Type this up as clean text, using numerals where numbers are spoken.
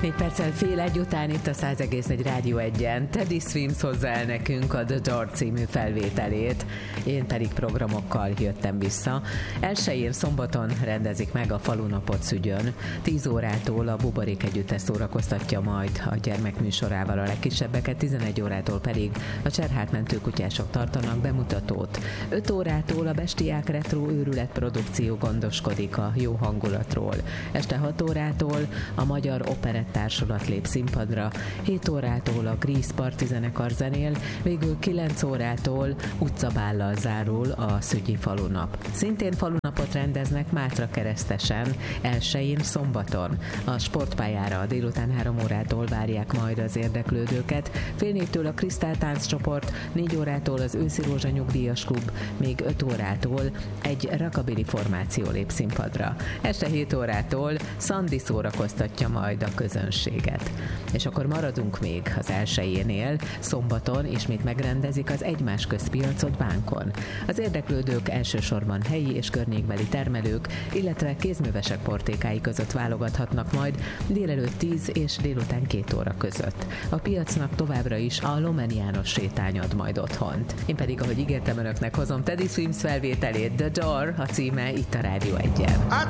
4 perccel fél egy után itt a 100,4 Rádió 1-en Teddy Swims hozzá el nekünk a The Door című felvételét, én pedig programokkal jöttem vissza. Elsőjén szombaton rendezik meg a Falunapot Szügyön. 10 órától a Buborék együttes szórakoztatja majd a gyermekműsorával a legkisebbeket, 11 órától pedig a Cserhát-mentő kutyások tartanak bemutatót. 5 órától a Bestiák Retro őrület produkció gondoskodik a jó hangulatról. Este 6 órától a Magyar Operett Társulat lép színpadra, 7 órától a Grease Party zenekar zenél, végül 9 órától utcabállal zárul a Szügyi Falunap. Szintén falunapot rendeznek Mátrakeresztesen, elsőjén szombaton. A sportpályára délután 3 órától várják majd az érdeklődőket, fél 4-től a Krisztál tánccsoport, 4 órától az Őszi Rózsa nyugdíjas klub, még 5 órától egy rockabilly formáció lép színpadra. Este 7 órától Szandi szórakoztatja majd a közönséget. És akkor maradunk még az elsőjénél, szombaton ismét megrendezik az Egymás közt piacot Bánkon. Az érdeklődők elsősorban helyi és környékbeli termelők, illetve kézművesek portékái között válogathatnak majd délelőtt 10 és délután 2 óra között. A piacnak továbbra is a Lomen János sétány ad majd otthont. Én pedig, ahogy ígértem önöknek, hozom Teddy Swims felvételét, The Door a címe itt a Rádió 1-en.